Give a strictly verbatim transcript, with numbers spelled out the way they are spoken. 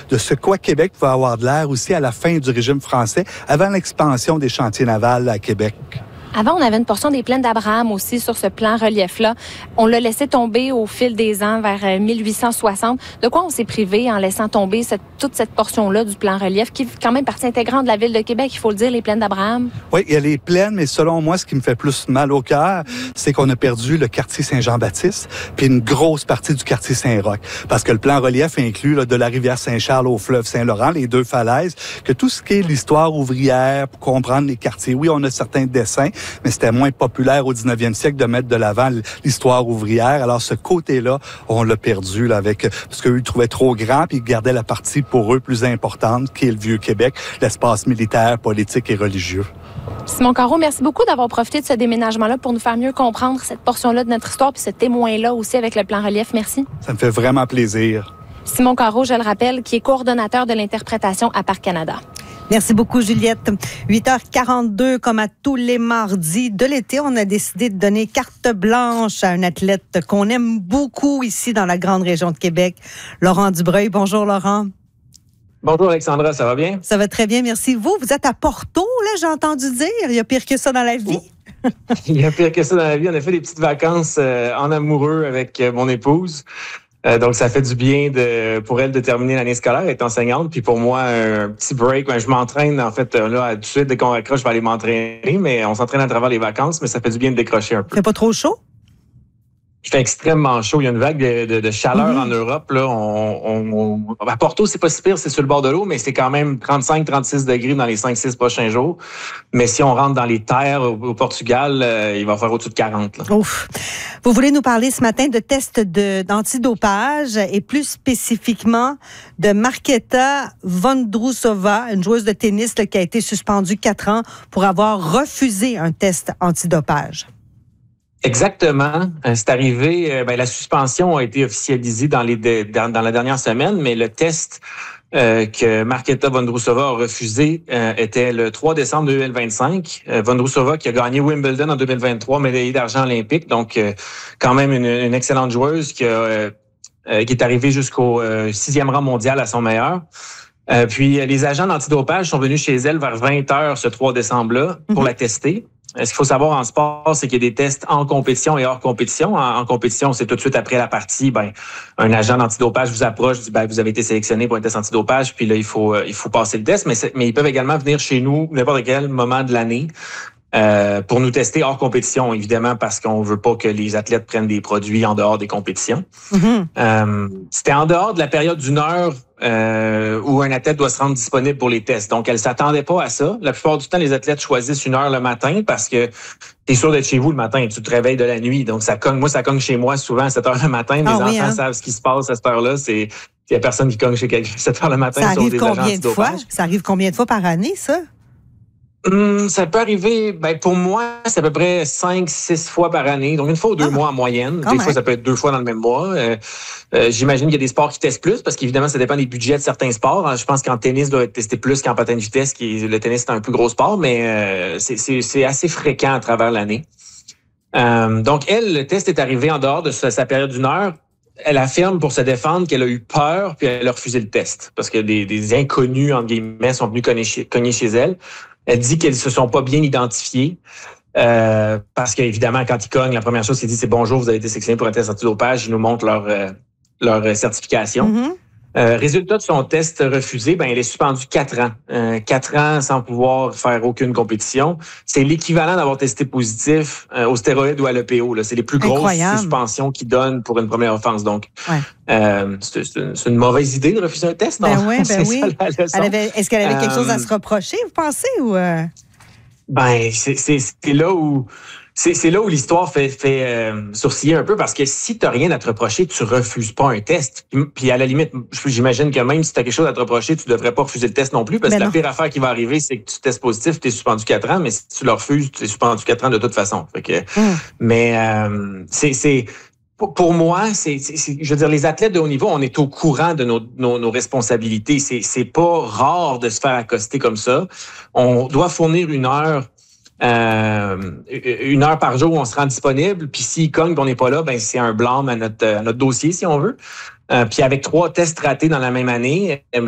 de ce quoi Québec va avoir de l'air aussi à la fin du régime français, avant l'expansion des chantiers navals à Québec. Avant, on avait une portion des plaines d'Abraham aussi sur ce plan relief-là. On l'a laissé tomber au fil des ans, vers mille huit cent soixante. De quoi on s'est privé en laissant tomber cette, toute cette portion-là du plan relief, qui est quand même partie intégrante de la ville de Québec, il faut le dire, les plaines d'Abraham? Oui, il y a les plaines, mais selon moi, ce qui me fait plus mal au cœur, c'est qu'on a perdu le quartier Saint-Jean-Baptiste, puis une grosse partie du quartier Saint-Roch. Parce que le plan relief inclut là, de la rivière Saint-Charles au fleuve Saint-Laurent, les deux falaises, que tout ce qui est l'histoire ouvrière, pour comprendre les quartiers. Oui, on a certains dessins, mais c'était moins populaire au dix-neuvième siècle de mettre de l'avant l'histoire ouvrière. Alors, ce côté-là, on l'a perdu, là, avec, parce qu'eux, ils trouvaient trop grand, puis ils gardaient la partie pour eux plus importante, qui est le Vieux-Québec, l'espace militaire, politique et religieux. Simon Carreau, merci beaucoup d'avoir profité de ce déménagement-là pour nous faire mieux comprendre cette portion-là de notre histoire, puis ce témoin-là aussi avec le plan relief. Merci. Ça me fait vraiment plaisir. Simon Carreau, je le rappelle, qui est coordonnateur de l'interprétation à Parc Canada. Merci beaucoup, Juliette. huit heures quarante-deux, comme à tous les mardis de l'été, on a décidé de donner carte blanche à un athlète qu'on aime beaucoup ici dans la grande région de Québec, Laurent Dubreuil. Bonjour, Laurent. Bonjour, Alexandra, ça va bien? Ça va très bien, merci. Vous, vous êtes à Porto, là, j'ai entendu dire. Il y a pire que ça dans la vie. Oh. Il y a pire que ça dans la vie. On a fait des petites vacances euh, en amoureux avec euh, mon épouse. Euh, donc, ça fait du bien de, pour elle de terminer l'année scolaire, elle est enseignante. Puis pour moi, un petit break. Ben, je m'entraîne, en fait, là, tout de suite, dès qu'on raccroche, je vais aller m'entraîner. Mais on s'entraîne à travers les vacances, mais ça fait du bien de décrocher un peu. Fait pas trop chaud? Il fait extrêmement chaud. Il y a une vague de, de, de chaleur mm-hmm. en Europe. Là. On, on, on, à Porto, c'est pas si pire, c'est sur le bord de l'eau, mais c'est quand même trente-cinq à trente-six degrés dans les cinq six prochains jours. Mais si on rentre dans les terres au, au Portugal, euh, il va faire au-dessus de quarante. Là. Ouf. Vous voulez nous parler ce matin de tests de, d'antidopage et plus spécifiquement de Markéta Vondrousova, une joueuse de tennis là, qui a été suspendue quatre ans pour avoir refusé un test antidopage. Exactement. C'est arrivé, ben, la suspension a été officialisée dans, les, dans, dans la dernière semaine, mais le test euh, que Markéta Vondrousova a refusé euh, était le trois décembre deux mille vingt-cinq. Euh, Vondrousova qui a gagné Wimbledon en deux mille vingt-trois, médaillée d'argent olympique, donc euh, quand même une, une excellente joueuse qui, a, euh, qui est arrivée jusqu'au euh, sixième rang mondial à son meilleur. Euh, puis les agents d'antidopage sont venus chez elle vers vingt heures ce trois décembre-là pour mm-hmm. la tester. Ce qu'il faut savoir en sport, c'est qu'il y a des tests en compétition et hors compétition. En, en compétition, c'est tout de suite après la partie, ben, un agent d'antidopage vous approche, dit, ben, vous avez été sélectionné pour un test antidopage, puis là, il faut, euh, il faut passer le test. Mais, mais ils peuvent également venir chez nous n'importe quel moment de l'année euh, pour nous tester hors compétition, évidemment, parce qu'on veut pas que les athlètes prennent des produits en dehors des compétitions. Mm-hmm. Euh, c'était en dehors de la période d'une heure Euh, où un athlète doit se rendre disponible pour les tests. Donc, elle s'attendait pas à ça. La plupart du temps, les athlètes choisissent une heure le matin parce que tu es sûr d'être chez vous le matin. Tu te réveilles de la nuit. Donc, ça cogne. Moi, ça cogne chez moi souvent à sept heures le matin. Mes ah, enfants oui, hein? savent ce qui se passe à cette heure-là. C'est, il y a personne qui cogne chez quelqu'un à sept heures le matin. Ça arrive combien de fois? Ça arrive combien de fois par année, ça? Hum, ça peut arriver, ben pour moi, c'est à peu près cinq, six fois par année. Donc, une fois ou deux ah, mois en moyenne. Des même. fois, ça peut être deux fois dans le même mois. Euh, euh, j'imagine qu'il y a des sports qui testent plus parce qu'évidemment, ça dépend des budgets de certains sports. Je pense qu'en tennis, doit être testé plus qu'en patin de vitesse. Qui est, le tennis, c'est un plus gros sport, mais euh, c'est, c'est, c'est assez fréquent à travers l'année. Euh, donc, elle, le test est arrivé en dehors de sa, sa période d'une heure. Elle affirme pour se défendre qu'elle a eu peur puis elle a refusé le test parce que des, des inconnus, entre guillemets, sont venus cogner chez, cogner chez elle. Elle dit qu'elles se sont pas bien identifiées euh, parce qu'évidemment, quand ils cognent, la première chose qu'ils disent, c'est bonjour, vous avez été sélectionné pour un test antidopage. Ils nous montrent leur, euh, leur certification. Mm-hmm. Euh, résultat de son test refusé, ben elle est suspendue quatre ans. Euh, quatre ans sans pouvoir faire aucune compétition. C'est l'équivalent d'avoir testé positif euh, aux stéroïdes ou à l'E P O. Là. C'est les plus grosses Incroyable. suspensions qu'ils donnent pour une première offense. Donc, ouais. euh, c'est, c'est, une, c'est une mauvaise idée de refuser un test. Ben non? oui, ben oui. Elle avait, est-ce qu'elle avait euh, quelque chose à se reprocher, vous pensez? Ou euh... Ben, c'est, c'est, c'est là où... C'est, c'est là où l'histoire fait, fait euh, sourciller un peu parce que si tu n'as rien à te reprocher, tu refuses pas un test. Puis à la limite, j'imagine que même si tu as quelque chose à te reprocher, tu devrais pas refuser le test non plus parce ben que non. la pire affaire qui va arriver, c'est que tu testes positif, tu es suspendu quatre ans, mais si tu le refuses, tu es suspendu quatre ans de toute façon. Fait que, mm. Mais euh, c'est... c'est Pour moi, c'est, c'est, c'est, je veux dire, les athlètes de haut niveau, on est au courant de nos, nos, nos responsabilités. C'est, c'est pas rare de se faire accoster comme ça. On doit fournir une heure Euh, une heure par jour où on se rend disponible, puis s'il cogne qu'on n'est pas là, ben c'est un blâme à notre, à notre dossier, si on veut. Euh, puis avec trois tests ratés dans la même année,